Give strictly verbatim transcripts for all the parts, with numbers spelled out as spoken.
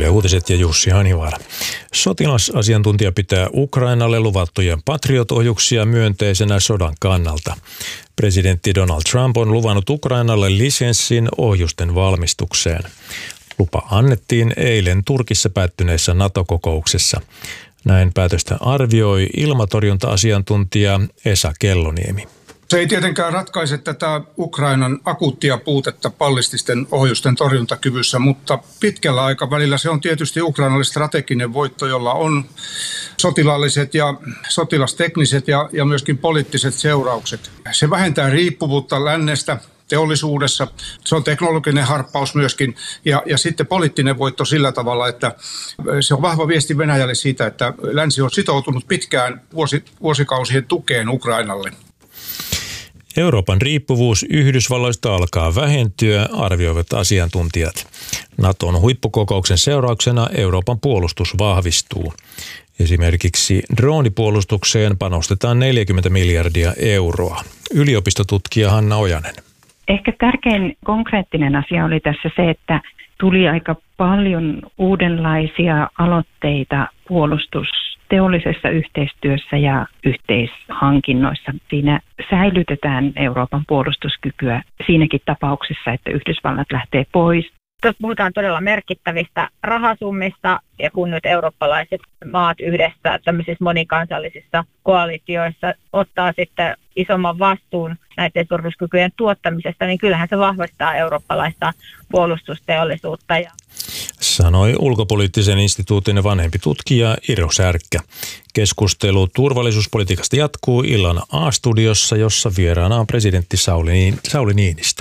Yle Uutiset ja Jussi Hanivaara. Sotilasasiantuntija pitää Ukrainalle luvattuja Patriot-ohjuksia myönteisenä sodan kannalta. Presidentti Donald Trump on luvannut Ukrainalle lisenssin ohjusten valmistukseen. Lupa annettiin eilen Turkissa päättyneessä NATO-kokouksessa. Näin päätöstä arvioi ilmatorjunta-asiantuntija Esa Kelloniemi. Se ei tietenkään ratkaise tätä Ukrainan akuuttia puutetta ballististen ohjusten torjuntakyvyssä, mutta pitkällä aikavälillä se on tietysti Ukrainalle strateginen voitto, jolla on sotilaalliset ja sotilastekniset ja, ja myöskin poliittiset seuraukset. Se vähentää riippuvuutta lännestä teollisuudessa. Se on teknologinen harppaus myöskin ja, ja sitten poliittinen voitto sillä tavalla, että se on vahva viesti Venäjälle siitä, että länsi on sitoutunut pitkään vuosi, vuosikausien tukeen Ukrainalle. Euroopan riippuvuus Yhdysvalloista alkaa vähentyä, arvioivat asiantuntijat. Naton huippukokouksen seurauksena Euroopan puolustus vahvistuu. Esimerkiksi droonipuolustukseen panostetaan neljäkymmentä miljardia euroa. Yliopistotutkija Hanna Ojanen. Ehkä tärkein konkreettinen asia oli tässä se, että tuli aika paljon uudenlaisia aloitteita puolustusteollisessa yhteistyössä ja yhteishankinnoissa. Siinä säilytetään Euroopan puolustuskykyä siinäkin tapauksessa, että Yhdysvallat lähtee pois. Tuossa puhutaan todella merkittävistä rahasummista ja kun nyt eurooppalaiset maat yhdessä tämmöisissä monikansallisissa koalitioissa ottaa sitten isomman vastuun näiden turvallisuuskykyjen tuottamisesta, niin kyllähän se vahvistaa eurooppalaista puolustusteollisuutta. Sanoi ulkopoliittisen instituutin vanhempi tutkija Iro Särkkä. Keskustelu turvallisuuspolitiikasta jatkuu illan A-studiossa, jossa vieraana on presidentti Sauli, Sauli Niinistö.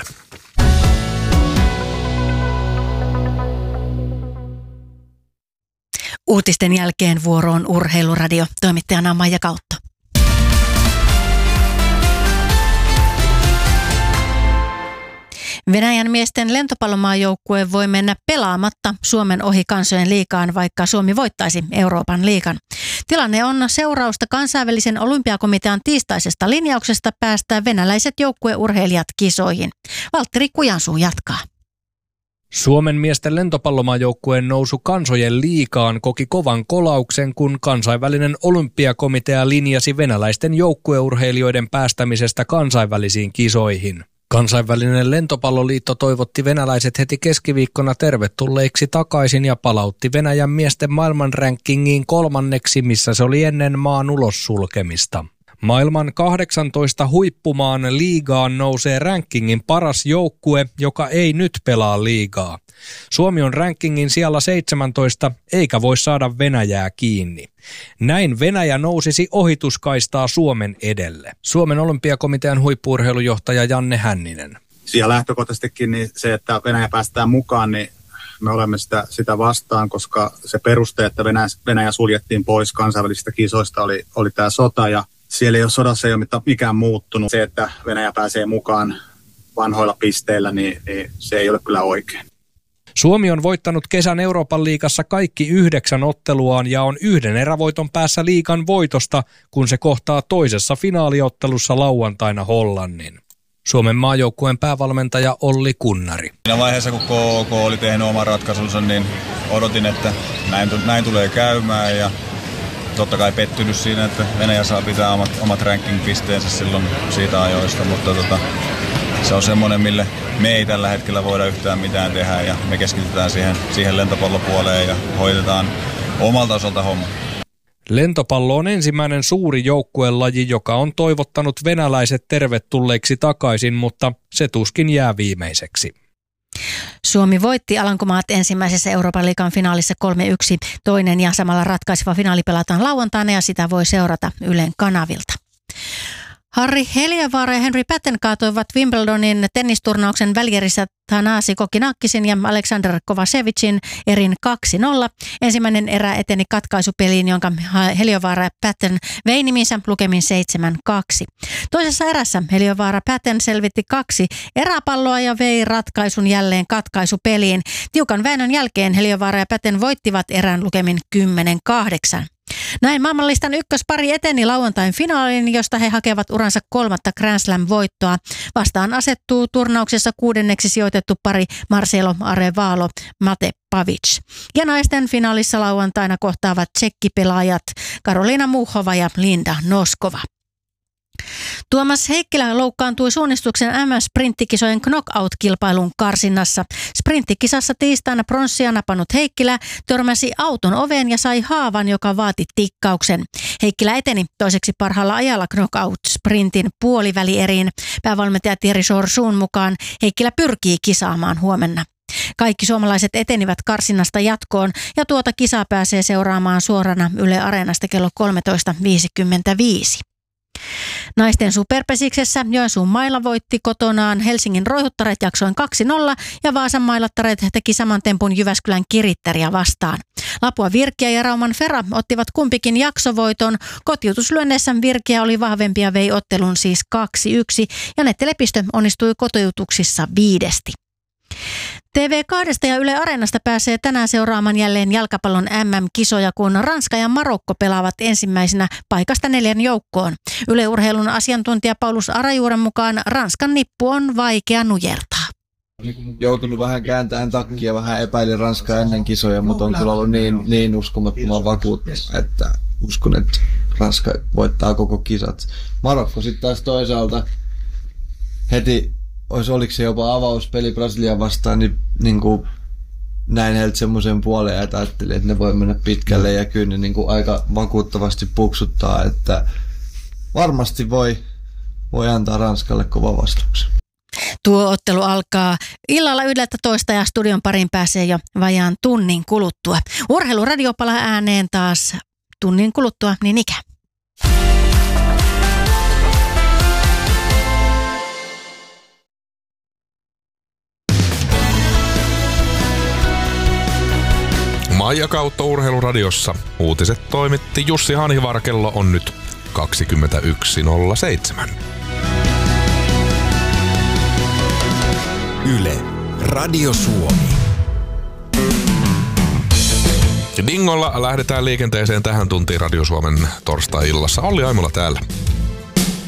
Uutisten jälkeen vuoroon Urheiluradio, toimittajana Maija Kautto. Venäjän miesten lentopallomaajoukkue voi mennä pelaamatta Suomen ohi kansojen liigaan, vaikka Suomi voittaisi Euroopan liigan. Tilanne on seurausta kansainvälisen olympiakomitean tiistaisesta linjauksesta päästää venäläiset joukkueurheilijat kisoihin. Valtteri Kujansuu jatkaa. Suomen miesten lentopallomaajoukkueen nousu kansojen liigaan koki kovan kolauksen, kun kansainvälinen olympiakomitea linjasi venäläisten joukkueurheilijoiden päästämisestä kansainvälisiin kisoihin. Kansainvälinen lentopalloliitto toivotti venäläiset heti keskiviikkona tervetulleiksi takaisin ja palautti Venäjän miesten maailmanrankingiin kolmanneksi, missä se oli ennen maan ulos sulkemista. Maailman kahdeksantoista huippumaan liigaan nousee rankingin paras joukkue, joka ei nyt pelaa liigaa. Suomi on rankingin sijalla seitsemäntoista eikä voi saada Venäjää kiinni. Näin Venäjä nousisi ohituskaistaa Suomen edelle. Suomen olympiakomitean huippu-urheilujohtaja Janne Hänninen. Ja lähtökohtaisestikin niin se, että Venäjä päästään mukaan, niin me olemme sitä, sitä vastaan, koska se peruste, että Venäjä, Venäjä suljettiin pois kansainvälisistä kisoista, oli, oli tämä sota ja siellä ei ole sodassa ei ole mikään muuttunut. Se, että Venäjä pääsee mukaan vanhoilla pisteillä, niin, niin se ei ole kyllä oikein. Suomi on voittanut kesän Euroopan liigassa kaikki yhdeksän otteluaan ja on yhden erävoiton päässä liigan voitosta, kun se kohtaa toisessa finaaliottelussa lauantaina Hollannin. Suomen maajoukkueen päävalmentaja Olli Kunnari. Siinä vaiheessa, kun K O K oli tehnyt oman ratkaisunsa, niin odotin, että näin, näin tulee käymään ja totta kai pettynyt siinä, että Venäjä saa pitää omat, omat ranking-pisteensä silloin siitä ajoista, mutta tota, se on semmoinen, mille me ei tällä hetkellä voida yhtään mitään tehdä ja me keskitytään siihen, siihen lentopallopuoleen ja hoidetaan omalta osalta homma. Lentopallo on ensimmäinen suuri joukkuelaji, joka on toivottanut venäläiset tervetulleiksi takaisin, mutta se tuskin jää viimeiseksi. Suomi voitti Alankomaat ensimmäisessä Euroopan liigan finaalissa kolme yksi. Toinen ja samalla ratkaiseva finaali pelataan lauantaina ja sitä voi seurata Ylen kanavilta. Harri Heliövaara ja Henry Patten kaatoivat Wimbledonin tennisturnauksen välierissä Thanasi Kokinakkisin ja Alexander Kovacevicin erin kaksi nolla. Ensimmäinen erä eteni katkaisupeliin, jonka Heliövaara ja Patten vei niminsä lukemin seitsemän kaksi. Toisessa erässä Heliövaara Patten selvitti kaksi eräpalloa ja vei ratkaisun jälleen katkaisupeliin. Tiukan väännön jälkeen Heliövaara ja Patten voittivat erän lukemin kymmenen kahdeksan. Näin maailmanlistan ykköspari eteni lauantain finaaliin, josta he hakevat uransa kolmatta Grand Slam-voittoa. Vastaan asettuu turnauksessa kuudenneksi sijoitettu pari Marcelo Arevalo Mate Pavic. Ja naisten finaalissa lauantaina kohtaavat tsekkipelaajat Karolina Muhova ja Linda Noskova. Tuomas Heikkilä loukkaantui suunnistuksen M M-sprinttikisojen knockout-kilpailun karsinnassa. Sprinttikisassa tiistaina pronssia napannut Heikkilä törmäsi auton oveen ja sai haavan, joka vaati tikkauksen. Heikkilä eteni toiseksi parhaalla ajalla knockout-sprintin puolivälieriin. Päävalmentaja Thierry Chorsuun mukaan Heikkilä pyrkii kisaamaan huomenna. Kaikki suomalaiset etenivät karsinnasta jatkoon ja tuota kisaa pääsee seuraamaan suorana Yle Areenasta kello kolmetoista viisikymmentäviisi. Naisten superpesiksessä Joensuun Maila voitti kotonaan Helsingin Roihuttaret jaksoin kaksi nolla ja Vaasan Mailattaret teki saman tempun Jyväskylän Kirittäriä vastaan. Lapua Virkiä ja Rauman Fera ottivat kumpikin jaksovoiton. Kotiutuslyönneissä Virkiä oli vahvempi ja vei ottelun siis kaksi yksi ja Nette Lepistö onnistui kotiutuksissa viidesti. T V kaksi ja Yle Areenasta pääsee tänään seuraamaan jälleen jalkapallon M M-kisoja, kun Ranska ja Marokko pelaavat ensimmäisenä paikasta neljän joukkoon. Yle Urheilun asiantuntija Paulus Arajuuren mukaan Ranskan nippu on vaikea nujertaa. Joutunut vähän kääntämään takkia, vähän epäilin Ranskaa ennen kisoja, mutta on kyllä ollut niin, niin uskomattoman vakuuttunut, että uskon, että Ranska voittaa koko kisat. Marokko sitten taas toisaalta heti, olisi oliko se jopa avauspeli Brasilian vastaan, niin, niin kuin näin heiltä semmoisen puoleen, että ajattelin, että ne voi mennä pitkälle ja kyllä ne niin kuin aika vakuuttavasti puksuttaa, että varmasti voi, voi antaa Ranskalle kova vastauksen. Tuo ottelu alkaa illalla yksitoista ja studion parin pääsee jo vajaan tunnin kuluttua. Urheiluradio palaa ääneen taas tunnin kuluttua niin ikään. Maija kautta Urheiluradiossa. Uutiset toimitti Jussi Hanhivaara, kello on nyt kaksikymmentäyksi nolla seitsemän. Yle, Radio Suomi. Dingolla lähdetään liikenteeseen tähän tuntiin Radio Suomen torstai-illassa. Olli Aimola täällä.